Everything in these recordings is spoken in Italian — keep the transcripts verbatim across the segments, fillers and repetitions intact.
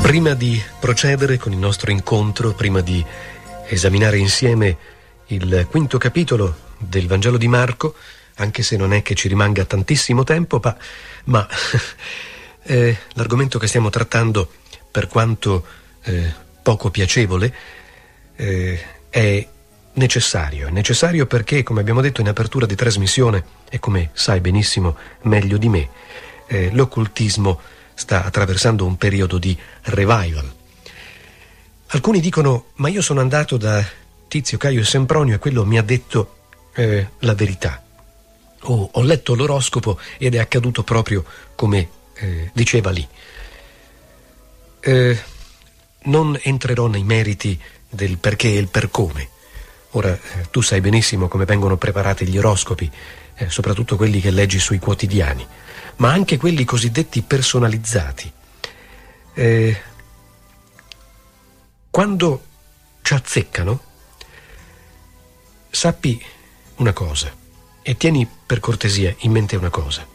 Prima di procedere con il nostro incontro, prima di esaminare insieme il quinto capitolo del Vangelo di Marco, anche se non è che ci rimanga tantissimo tempo, ma, ma eh, l'argomento che stiamo trattando, per quanto eh, poco piacevole, eh, è necessario. È necessario perché, come abbiamo detto in apertura di trasmissione, e come sai benissimo meglio di me, eh, l'occultismo sta attraversando un periodo di revival. Alcuni dicono: ma io sono andato da Tizio, Caio e Sempronio e quello mi ha detto eh, la verità. O ho letto l'oroscopo ed è accaduto proprio come eh, diceva lì. Eh, non entrerò nei meriti del perché e il per come. Ora, eh, tu sai benissimo come vengono preparati gli oroscopi, eh, soprattutto quelli che leggi sui quotidiani, ma anche quelli cosiddetti personalizzati. Eh, quando ci azzeccano, sappi una cosa, e tieni per cortesia in mente una cosa.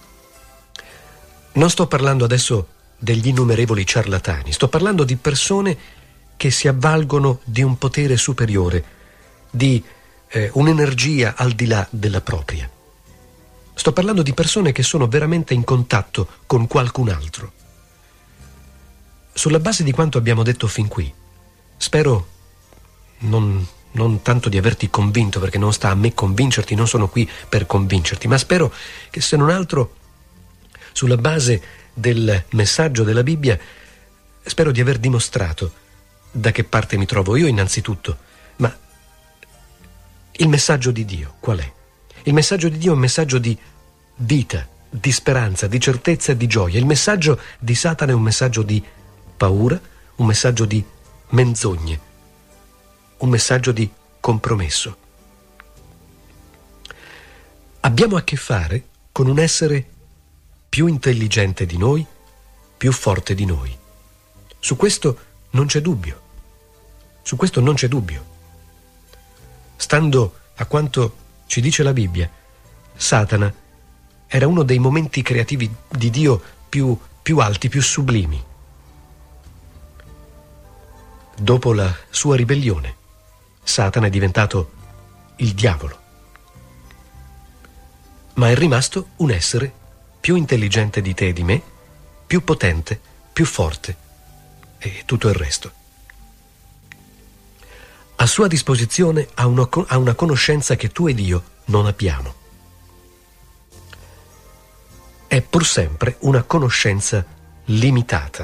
Non sto parlando adesso degli innumerevoli ciarlatani, sto parlando di persone che si avvalgono di un potere superiore, di eh, un'energia al di là della propria. Sto parlando di persone che sono veramente in contatto con qualcun altro. Sulla base di quanto abbiamo detto fin qui, spero non, non tanto di averti convinto, perché non sta a me convincerti, non sono qui per convincerti, ma spero che, se non altro, sulla base del messaggio della Bibbia, spero di aver dimostrato da che parte mi trovo io innanzitutto, ma il messaggio di Dio qual è? Il messaggio di Dio è un messaggio di vita, di speranza, di certezza e di gioia. Il messaggio di Satana è un messaggio di paura, un messaggio di menzogne, un messaggio di compromesso. Abbiamo a che fare con un essere più intelligente di noi, più forte di noi. Su questo non c'è dubbio. Su questo non c'è dubbio. Stando a quanto ci dice la Bibbia, Satana era uno dei momenti creativi di Dio più, più alti, più sublimi. Dopo la sua ribellione, Satana è diventato il diavolo, ma è rimasto un essere più intelligente di te e di me, più potente, più forte e tutto il resto. A sua disposizione ha una, ha una conoscenza che tu ed io non abbiamo. È pur sempre una conoscenza limitata,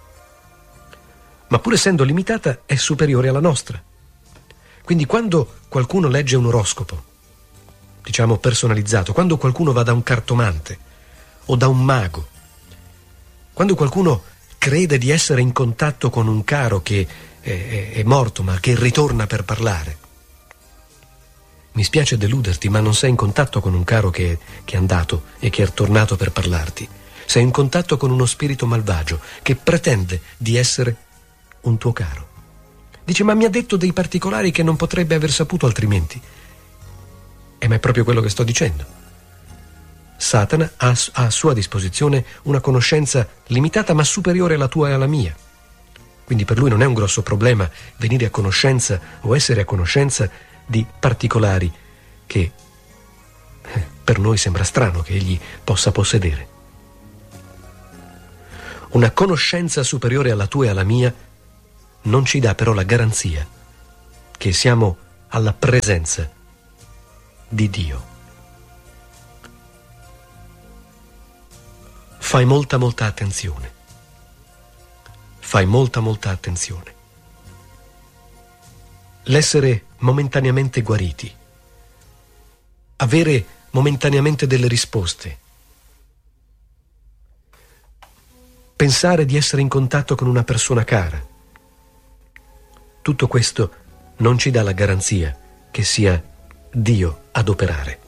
ma pur essendo limitata è superiore alla nostra. Quindi quando qualcuno legge un oroscopo, diciamo personalizzato, quando qualcuno va da un cartomante o da un mago, quando qualcuno crede di essere in contatto con un caro che è, è morto ma che ritorna per parlare, mi spiace deluderti, ma non sei in contatto con un caro che, che è andato e che è tornato per parlarti. Sei in contatto con uno spirito malvagio che pretende di essere un tuo caro. Dice: ma mi ha detto dei particolari che non potrebbe aver saputo altrimenti. E ma è proprio quello che sto dicendo. Satana ha, ha a sua disposizione una conoscenza limitata ma superiore alla tua e alla mia. Quindi per lui non è un grosso problema venire a conoscenza o essere a conoscenza di particolari che eh, per noi sembra strano che egli possa possedere. Una conoscenza superiore alla tua e alla mia non ci dà però la garanzia che siamo alla presenza di Dio. Fai molta molta attenzione. Fai molta molta attenzione. L'essere momentaneamente guariti, avere momentaneamente delle risposte, pensare di essere in contatto con una persona cara, tutto questo non ci dà la garanzia che sia Dio ad operare.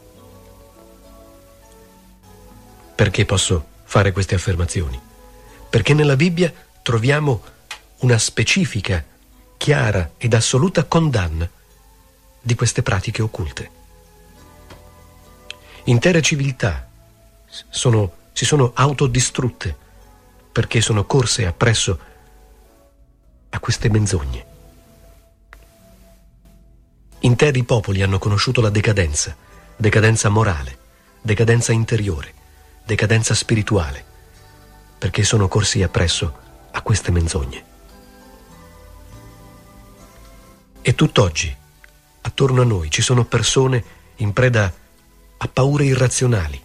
Perché posso fare queste affermazioni? Perché nella Bibbia troviamo una specifica, chiara ed assoluta condanna di queste pratiche occulte. Intere civiltà sono, si sono autodistrutte perché sono corse appresso a queste menzogne. Interi popoli hanno conosciuto la decadenza, decadenza morale, decadenza interiore, decadenza spirituale, perché sono corsi appresso a queste menzogne. E tutt'oggi, attorno a noi, ci sono persone in preda a paure irrazionali,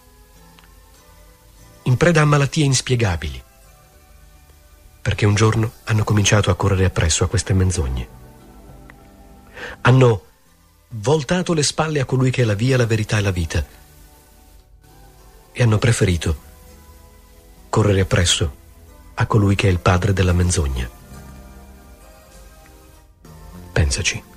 in preda a malattie inspiegabili, perché un giorno hanno cominciato a correre appresso a queste menzogne. Hanno voltato le spalle a colui che è la via, la verità e la vita e hanno preferito correre appresso a colui che è il padre della menzogna. Pensaci.